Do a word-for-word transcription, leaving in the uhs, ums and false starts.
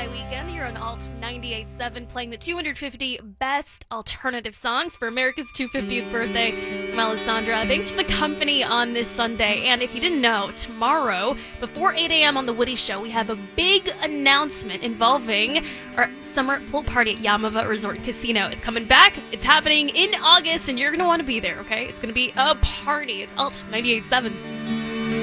My Weekend here on Alt ninety-eight point seven, playing the two hundred fifty best alternative songs for America's two hundred fiftieth birthday. I'm Alessandra. Thanks for the company on this Sunday. And if you didn't know, tomorrow, before eight a.m. on The Woody Show, we have a big announcement involving our summer pool party at Yamava Resort and Casino. It's coming back. It's happening in August, and you're going to want to be there, okay? It's going to be a party. It's Alt ninety-eight point seven.